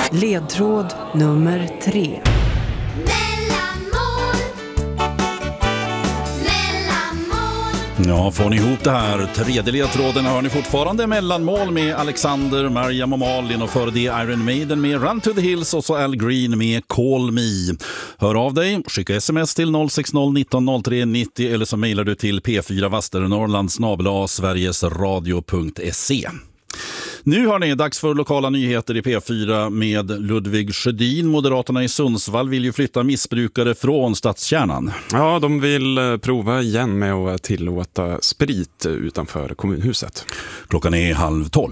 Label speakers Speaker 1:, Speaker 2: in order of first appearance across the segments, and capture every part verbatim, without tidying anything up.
Speaker 1: Ledtråd nummer tre.
Speaker 2: Ja, får ni ihop det här? Tredje ledtråden hör ni fortfarande mellanmål med Alexander, Maryam och Malin, och före det Iron Maiden med Run to the Hills och så Al Green med Call Me. Hör av dig, skicka sms till noll sex noll nitton noll tre nittio eller så mejlar du till p fyra vasternorrland snabel-a sverigesradio punkt se. Nu har ni dags för lokala nyheter i P fyra med Ludvig Sjödin. Moderaterna i Sundsvall vill ju flytta missbrukare från stadskärnan.
Speaker 3: Ja, de vill prova igen med att tillåta sprit utanför kommunhuset.
Speaker 2: Klockan är halv tolv.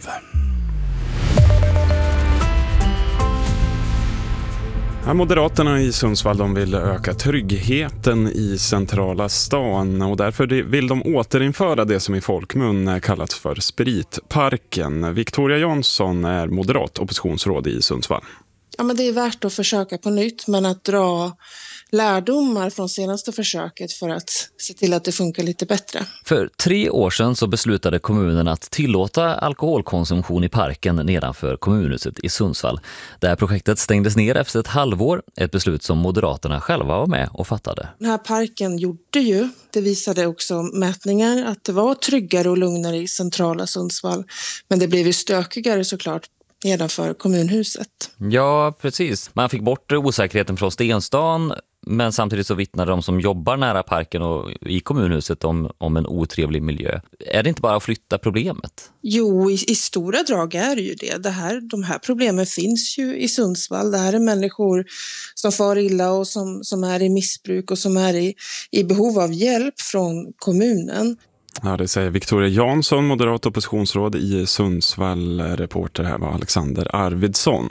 Speaker 3: Ja, Moderaterna i Sundsvall de vill öka tryggheten i centrala stan och därför vill de återinföra det som i folkmun kallats för spritparken. Victoria Jansson är moderat oppositionsråd i Sundsvall.
Speaker 4: Ja, men det är värt att försöka på nytt, men att dra lärdomar från senaste försöket för att se till att det funkar lite bättre.
Speaker 5: För tre år sedan så beslutade kommunen att tillåta alkoholkonsumtion i parken nedanför kommunhuset i Sundsvall. Det här projektet stängdes ner efter ett halvår, ett beslut som Moderaterna själva var med och fattade.
Speaker 4: Den här parken gjorde ju, det visade också mätningar, att det var tryggare och lugnare i centrala Sundsvall. Men det blev ju stökigare såklart nedanför kommunhuset.
Speaker 5: Ja, precis. Man fick bort osäkerheten från Stenstan, men samtidigt så vittnar de som jobbar nära parken och i kommunhuset om, om en otrevlig miljö. Är det inte bara att flytta problemet?
Speaker 4: Jo, i, i stora drag är det ju det. det här, de här problemen finns ju i Sundsvall. Det här är människor som far illa och som, som är i missbruk och som är i, i behov av hjälp från kommunen.
Speaker 3: Ja, det säger Victoria Jansson, moderat oppositionsråd i Sundsvall. Reporter här var Alexander Arvidsson.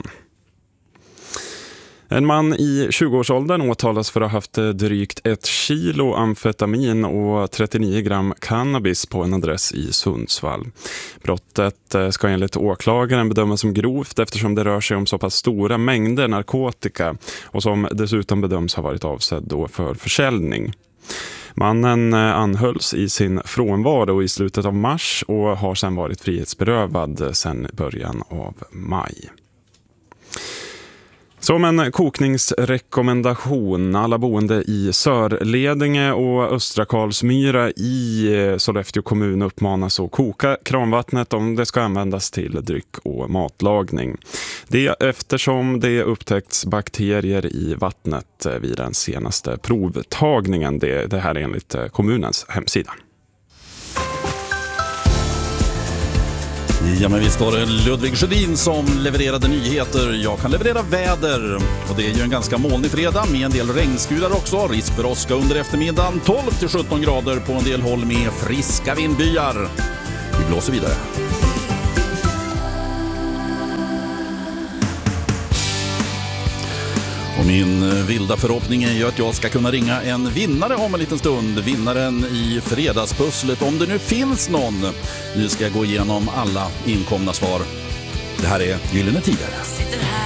Speaker 3: En man i tjugoårsåldern åtalas för att ha haft drygt ett kilo amfetamin och trettionio gram cannabis på en adress i Sundsvall. Brottet ska enligt åklagaren bedömas som grovt eftersom det rör sig om så pass stora mängder narkotika och som dessutom bedöms ha varit avsedd då för försäljning. Mannen anhölls i sin frånvaro i slutet av mars och har sedan varit frihetsberövad sedan början av maj. Som en kokningsrekommendation, alla boende i Sörledinge och Östra Karlsmyra i Sollefteå kommun uppmanas att koka kranvattnet om det ska användas till dryck- och matlagning. Det eftersom det upptäckts bakterier i vattnet vid den senaste provtagningen. Det, det här är enligt kommunens hemsida.
Speaker 2: Ja, men visst var det Ludvig Sjödin som levererade nyheter. Jag kan leverera väder. Och det är ju en ganska molnig fredag med en del regnskurar också. Risk för åska under eftermiddagen. tolv till sjutton grader på en del håll med friska vindbyar. Vi blåser vidare. Och min vilda förhoppning är ju att jag ska kunna ringa en vinnare om en liten stund. Vinnaren i fredagspusslet, om det nu finns någon. Nu ska jag gå igenom alla inkomna svar. Det här är Gyllene Tider.